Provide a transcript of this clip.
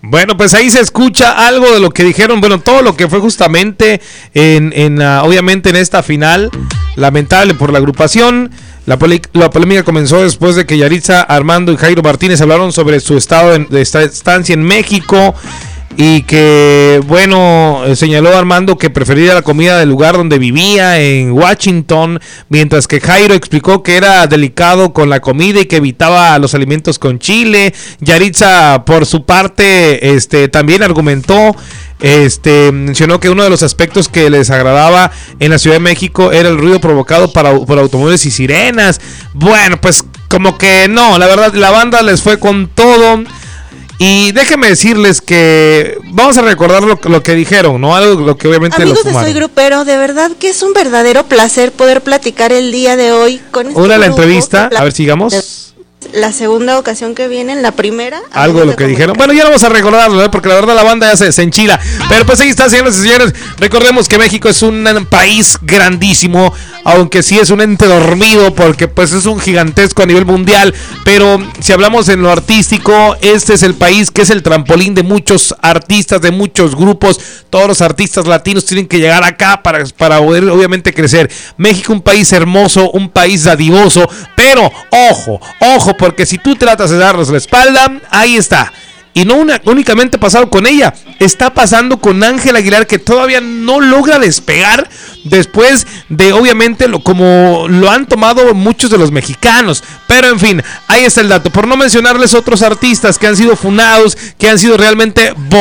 Bueno, pues ahí se escucha algo de lo que dijeron, bueno, todo lo que fue justamente obviamente en esta final, lamentable por la agrupación. La polémica comenzó después de que Yalitza, Armando y Jairo Martínez hablaron sobre su estado de estancia en México. Y que, bueno, señaló Armando que prefería la comida del lugar donde vivía, en Washington, mientras que Jairo explicó que era delicado con la comida y que evitaba los alimentos con chile. Yalitza, por su parte, también argumentó, mencionó que uno de los aspectos que les agradaba en la Ciudad de México era el ruido provocado por automóviles y sirenas. Bueno, pues como que no, la verdad, la banda les fue con todo. Y déjenme decirles que vamos a recordar lo que dijeron, ¿no? Algo lo que obviamente amigos lo de Soy Grupero, de verdad que es un verdadero placer poder platicar el día de hoy con este Ahora la entrevista, a ver, sigamos. La segunda ocasión que vienen, la primera. Algo de lo que dijeron. Bueno, ya vamos a recordarlo, ¿eh? Porque la verdad la banda ya se enchila. Pero pues ahí está, señoras y señores. Recordemos que México es un país grandísimo, aunque sí es un ente dormido, porque pues es un gigantesco a nivel mundial. Pero si hablamos en lo artístico, este es el país que es el trampolín de muchos artistas, de muchos grupos. Todos los artistas latinos tienen que llegar acá para poder obviamente crecer. México, un país hermoso, un país dadivoso. Pero ojo, porque si tú tratas de darles la espalda, ahí está. Y no únicamente ha pasado con ella, está pasando con Ángela Aguilar, que todavía no logra despegar después de, obviamente, como lo han tomado muchos de los mexicanos. Pero en fin, ahí está el dato. Por no mencionarles otros artistas que han sido funados, que han sido realmente